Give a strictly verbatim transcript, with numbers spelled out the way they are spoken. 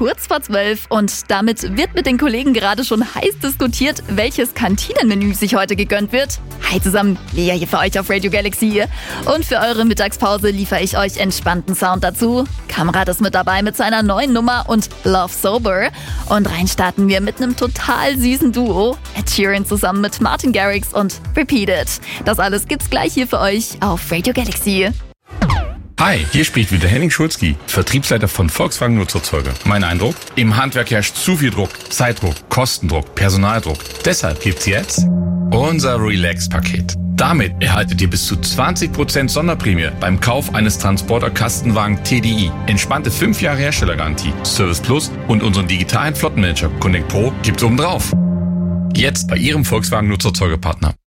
kurz vor zwölf und damit wird mit den Kollegen gerade schon heiß diskutiert, welches Kantinenmenü sich heute gegönnt wird. Hi zusammen, Lea hier für euch auf Radio Galaxy. Und für eure Mittagspause liefere ich euch entspannten Sound dazu. Kamerad ist mit dabei mit seiner neuen Nummer und Love Sober. Und rein starten wir mit einem total süßen Duo. Ed Sheeran zusammen mit Martin Garrix und Repeat It. Das alles gibt's gleich hier für euch auf Radio Galaxy. Hi, hier spricht wieder Henning Schulzki, Vertriebsleiter von Volkswagen Nutzerzeuger. Mein Eindruck? Im Handwerk herrscht zu viel Druck, Zeitdruck, Kostendruck, Personaldruck. Deshalb gibt's jetzt unser Relax-Paket. Damit erhaltet ihr bis zu zwanzig Prozent Sonderprämie beim Kauf eines Transporter-Kastenwagen T D I. Entspannte fünf Jahre Herstellergarantie, Service Plus und unseren digitalen Flottenmanager Connect Pro gibt's obendrauf. Jetzt bei Ihrem Volkswagen Nutzerzeugerpartner.